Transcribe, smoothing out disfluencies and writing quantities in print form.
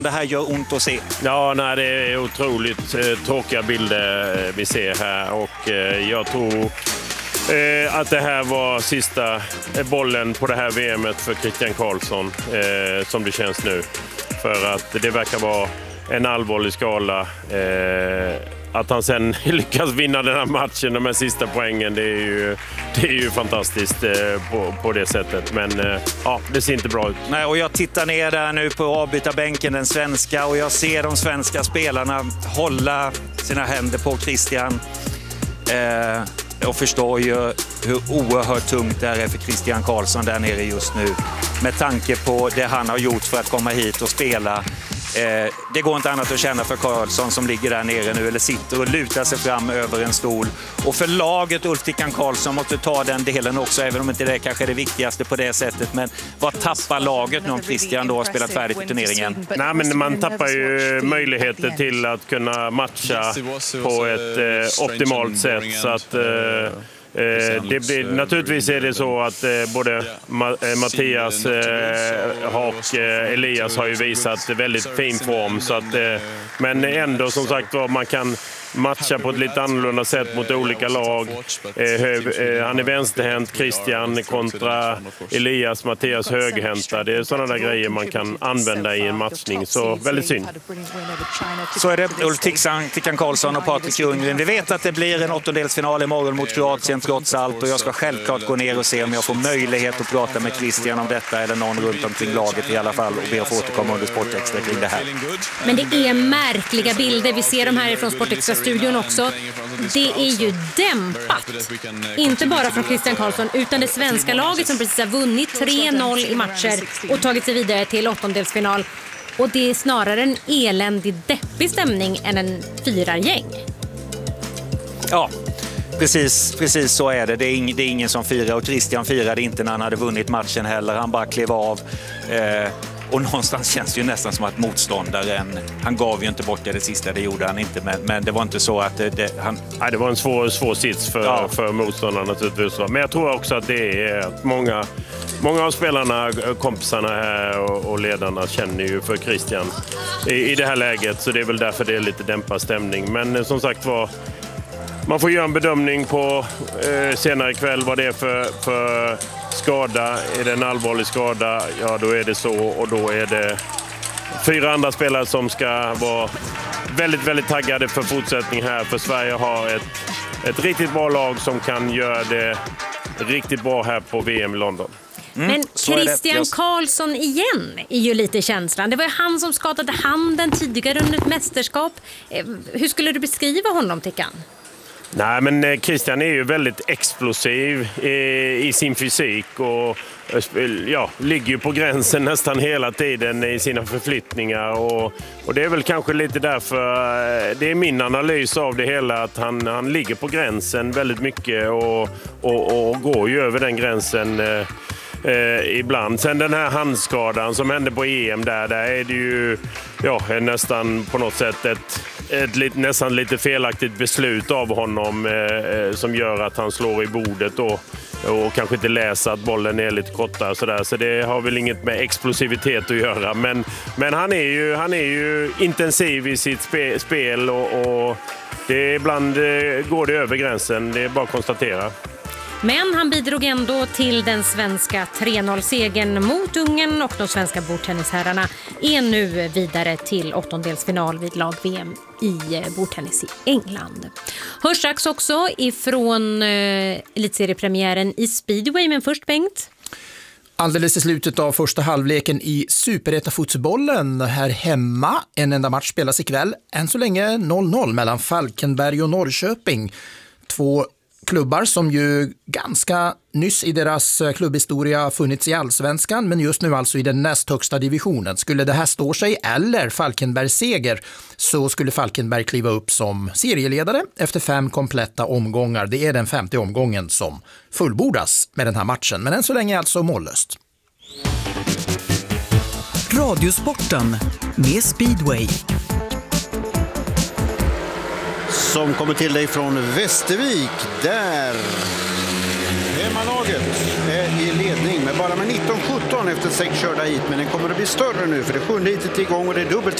Det här gör ont att se. Ja, nej, det är otroligt tråkiga bilder vi ser här och jag tror att det här var sista bollen på det här VMet för Christian Karlsson som det känns nu. För att det verkar vara en allvarlig skala. Att han sen lyckas vinna den här matchen, de här sista poängen, det är ju fantastiskt på det sättet. Men ja, det ser inte bra ut. Nej, och jag tittar ner där nu på avbytarbänken, den svenska, och jag ser de svenska spelarna hålla sina händer på Christian. Jag förstår ju hur oerhört tungt det är för Christian Karlsson där nere just nu. Med tanke på det han har gjort för att komma hit och spela. Det går inte annat att känna för Karlsson som ligger där nere nu eller sitter och lutar sig fram över en stol. Och för laget Ulf Tickan Karlsson måste ta den delen också, även om inte det kanske är det viktigaste på det sättet. Men vad tappar laget nu om Christian då har spelat färdigt i turneringen? Nej, men man tappar ju möjligheter till att kunna matcha på ett optimalt sätt. Så att det blir, naturligtvis är det så att både Mattias och Elias har ju visat väldigt fin form. Så att, men ändå som sagt var, man kan matcha på ett lite annorlunda sätt mot olika lag. Han är vänsterhänt, Christian, kontra Elias, Mattias högerhänta. Det är sådana där grejer man kan använda i en matchning. Så väldigt synd. Så är det. Ulf Tickan Karlsson och Patrik Ljunggren. Vi vet att det blir en åttondelsfinal imorgon mot Kroatien trots allt. Och jag ska självklart gå ner och se om jag får möjlighet att prata med Christian om detta. Eller någon runt omkring laget i alla fall. Och be att få återkomma under Sportextra kring det här. Men det är märkliga bilder. Vi ser dem här från Sportextra-studion också. Det är ju dämpat. Inte bara från Christian Karlsson utan det svenska laget som precis har vunnit 3-0 i matcher och tagit sig vidare till åttondelsfinal. Och det är snarare en eländig, deppig stämning än en firargäng. Ja, precis så är det. Det är ingen som firar, och Christian firade inte när han hade vunnit matchen heller. Han bara klev av. Och någonstans känns det ju nästan som att motståndaren, han gav ju inte bort det sista, det gjorde han inte. Men det var inte så att han... Nej, det var en svår sits för motståndaren naturligtvis. Men jag tror också att det är att många av spelarna, kompisarna här och ledarna känner ju för Christian i det här läget. Så det är väl därför det är lite dämpad stämning. Men som sagt var, man får göra en bedömning på senare ikväll vad det är för skada. Är det en allvarlig skada, ja då är det så. Och då är det 4 andra spelare som ska vara väldigt, väldigt taggade för fortsättning här. För Sverige har ett riktigt bra lag som kan göra det riktigt bra här på VM i London. Men Christian Karlsson igen är ju lite känslan. Det var ju han som skadade handen tidigare under ett mästerskap. Hur skulle du beskriva honom, Tickan? Nej, men Christian är ju väldigt explosiv i sin fysik och ligger ju på gränsen nästan hela tiden i sina förflyttningar. Och det är väl kanske lite därför, det är min analys av det hela, att han ligger på gränsen väldigt mycket och går ju över den gränsen ibland. Sen den här handskadan som hände på EM där är det ju nästan på något sätt ett nästan lite felaktigt beslut av honom som gör att han slår i bordet och kanske inte läser att bollen är lite kortare sådär. Så det har väl inget med explosivitet att göra. Men han är ju intensiv i sitt spel och det ibland går det över gränsen. Det är bara att konstatera. Men han bidrog ändå till den svenska 3-0-segern mot Ungern, och de svenska bordtennisherrarna är nu vidare till åttondelsfinal vid lag-VM i bordtennis i England. Hörs strax också ifrån elitseriepremiären i speedway, men först Bengt. Alldeles i slutet av första halvleken i Superettan-fotbollen här hemma. En enda match spelas ikväll. Än så länge 0-0 mellan Falkenberg och Norrköping. 2 klubbar som ju ganska nyss i deras klubbhistoria funnits i Allsvenskan, men just nu alltså i den näst högsta divisionen. Skulle det här stå sig eller Falkenbergs seger, så skulle Falkenberg kliva upp som serieledare efter 5 kompletta omgångar. Det är den 5:e omgången som fullbordas med den här matchen, men än så länge alltså mållöst. Radiosporten med Speedway. Som kommer till dig från Västervik, där hemmalaget är i ledning ledning, men bara med 19-17 efter 6 körda hit. Men den kommer att bli större nu, för det 7:e heatet är igång och det är dubbelt